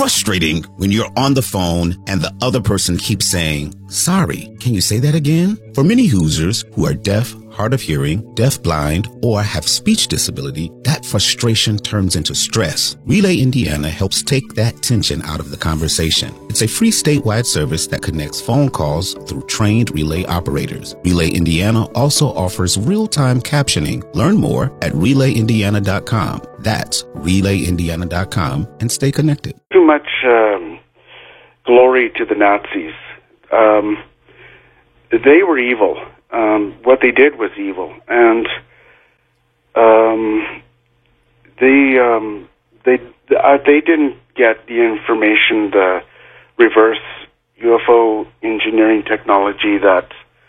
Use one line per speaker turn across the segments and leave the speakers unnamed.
frustrating when you're on the phone and the other person keeps saying, "Sorry, can you say that again?" For many users who are deaf, hard of hearing, deaf-blind, or have speech disability, that frustration turns into stress. Relay Indiana helps take that tension out of the conversation. It's a free statewide service that connects phone calls through trained relay operators. Relay Indiana also offers real-time captioning. Learn more at relayindiana.com. That's relayindiana.com, and stay connected.
Too much glory to the Nazis. They were evil. What they did was evil, and they didn't get the information, the reverse UFO engineering technology that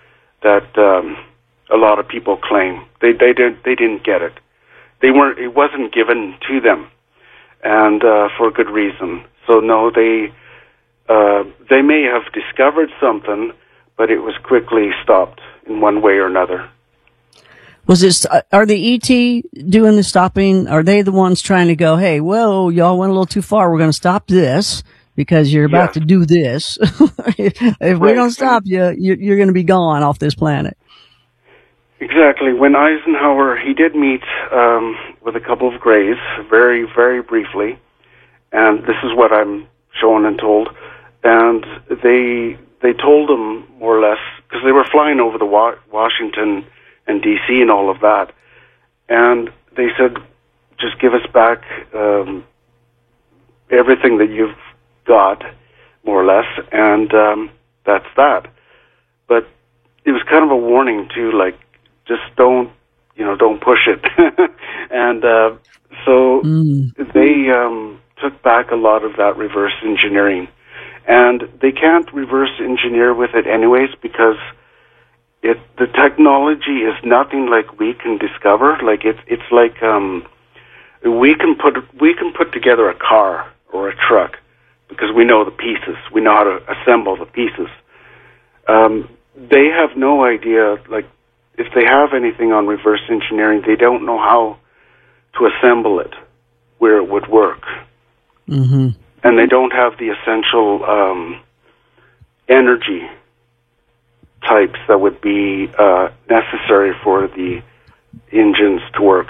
a lot of people claim. They didn't get it. It wasn't given to them, and for good reason. So no, they may have discovered something, but it was quickly stopped in one way or another.
Are the ET doing the stopping? Are they the ones trying to go, hey, whoa, y'all went a little too far. We're going to stop this because you're about to do this. If we don't stop you, you're going to be gone off this planet.
Exactly. When Eisenhower, he did meet with a couple of Greys very, very briefly, and this is what I'm shown and told, and they told him more or less, because they were flying over the Washington and D.C. and all of that, and they said, just give us back everything that you've got, more or less, and that's that. But it was kind of a warning too, like, just don't push it. And so they took back a lot of that reverse engineering. And they can't reverse engineer with it anyways, because the technology is nothing like we can discover. Like it's like we can put together a car or a truck because we know the pieces. We know how to assemble the pieces. They have no idea. Like if they have anything on reverse engineering, they don't know how to assemble it where it would work. Mm-hmm. And they don't have the essential energy types that would be necessary for the engines to work.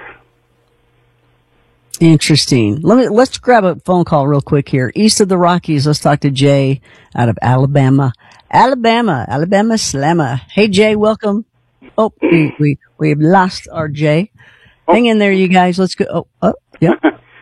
Interesting. Let's grab a phone call real quick here. East of the Rockies, let's talk to Jay out of Alabama. Alabama Slammer. Hey Jay, welcome. Oh, we've lost our Jay. Hang in there, you guys. Let's go. Oh, yeah.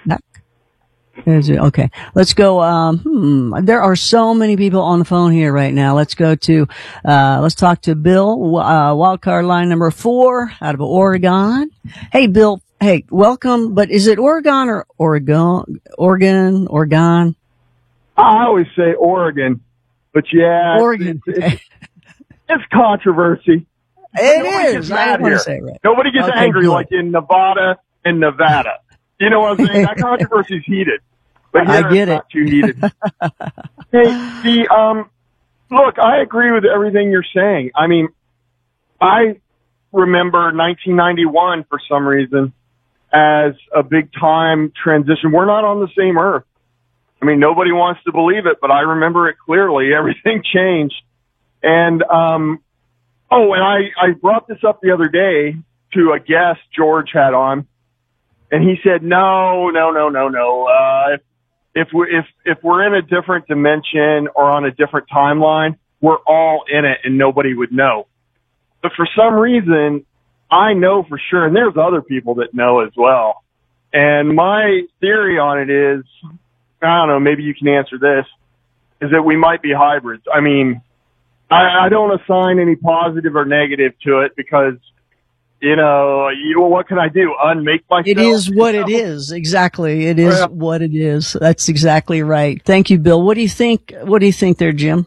Okay. Let's go. There are so many people on the phone here right now. Let's talk to Bill, wildcard line number 4 out of Oregon. Hey, Bill. Hey, welcome. But is it Oregon or Oregon?
I always say Oregon, but yeah.
Oregon.
It's controversy.
Nobody is.
I want to say it right. Nobody gets angry like in Nevada and Nevada. You know what I'm saying? That controversy is heated. But here
I get
it's not too heated. Hey, look, I agree with everything you're saying. I mean, I remember 1991 for some reason as a big time transition. We're not on the same earth. I mean, nobody wants to believe it, but I remember it clearly. Everything changed. And, and I brought this up the other day to a guest George had on. And he said, no. If we're in a different dimension or on a different timeline, we're all in it and nobody would know. But for some reason, I know for sure, and there's other people that know as well. And my theory on it is, I don't know, maybe you can answer this, is that we might be hybrids. I mean, I don't assign any positive or negative to it because, what can I do? Unmake myself?
It is what it is. Exactly. It is what it is. That's exactly right. Thank you, Bill. What do you think? What do you think there, Jim?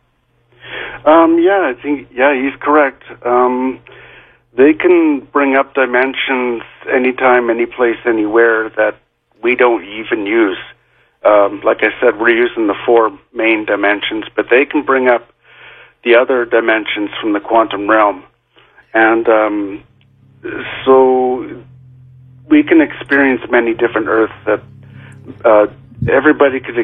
I think he's correct. They can bring up dimensions anytime, any place, anywhere that we don't even use. Like I said, we're using the 4 main dimensions, but they can bring up the other dimensions from the quantum realm. And so we can experience many different Earths that everybody could